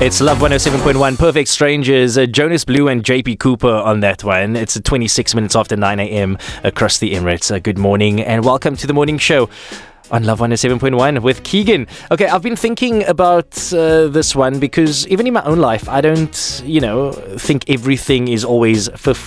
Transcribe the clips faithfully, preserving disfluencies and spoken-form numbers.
It's Love one oh seven point one, Perfect Strangers, uh, Jonas Blue and J P Cooper on that one. It's twenty-six minutes after nine a.m. across the Emirates. Uh, good morning and welcome to the morning show on Love one oh seven point one with Keegan. Okay, I've been thinking about uh, this one because even in my own life, I don't, you know, think everything is always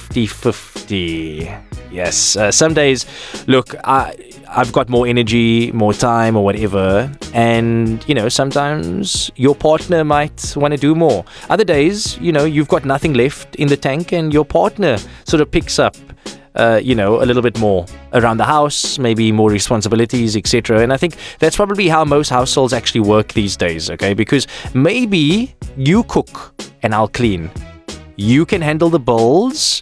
fifty-fifty. Yes, uh, some days, look, I, I've got more energy, more time or whatever, and, you know, sometimes your partner might want to do more. Other days, you know, you've got nothing left in the tank and your partner sort of picks up Uh, you know, a little bit more around the house, maybe more responsibilities, et cetera. And I think that's probably how most households actually work these days, okay? Because maybe you cook and I'll clean. You can handle the bowls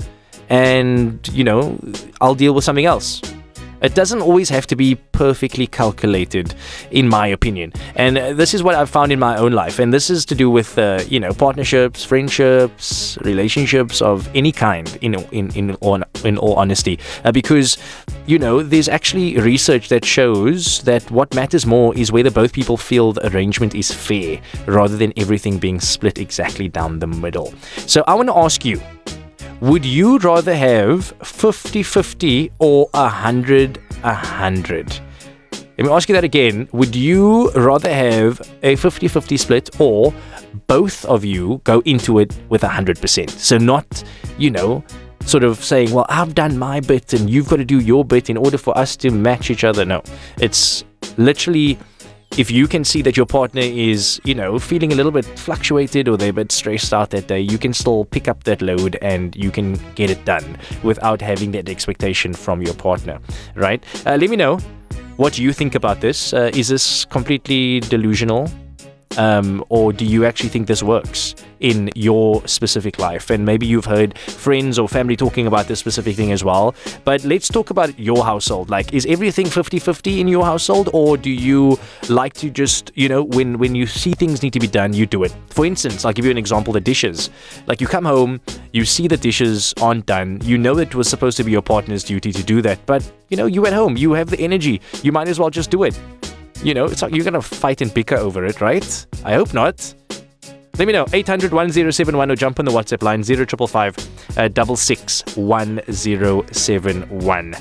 and, you know, I'll deal with something else. It doesn't always have to be perfectly calculated, in my opinion. And uh, this is what I've found in my own life. And this is to do with, uh, you know, partnerships, friendships, relationships of any kind, in in in all, in all honesty. Uh, because, you know, there's actually research that shows that what matters more is whether both people feel the arrangement is fair, rather than everything being split exactly down the middle. So I want to ask you, would you rather have fifty-fifty or one hundred one hundred? Let me ask you that again. Would you rather have a fifty-fifty split or both of you go into it with one hundred percent? So not, you know, sort of saying, well, I've done my bit and you've got to do your bit in order for us to match each other. No, it's literally, if you can see that your partner is, you know, feeling a little bit fluctuated or they're a bit stressed out that day, you can still pick up that load and you can get it done without having that expectation from your partner, right? Uh, let me know what you think about this. Uh, is this completely delusional? Um, or do you actually think this works in your specific life? And maybe you've heard friends or family talking about this specific thing as well. But let's talk about your household. Like, is everything fifty-fifty in your household? Or do you like to just, you know, when, when you see things need to be done, you do it? For instance, I'll give you an example, the dishes. Like, you come home, you see the dishes aren't done. You know it was supposed to be your partner's duty to do that. But, you know, you at home, you have the energy. You might as well just do it. You know, it's like you're going to fight and bicker over it, right? I hope not. Let me know. eight hundred one oh seven one or jump on the WhatsApp line zero five five five six six one zero seven one.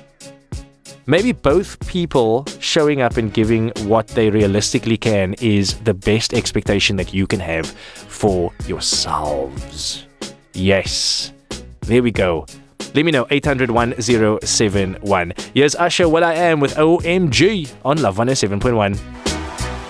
Maybe both people showing up and giving what they realistically can is the best expectation that you can have for yourselves. Yes. There we go. Let me know, eight hundred one oh seven one. Here's Usher, What I Am with O M G on Love one oh seven point one.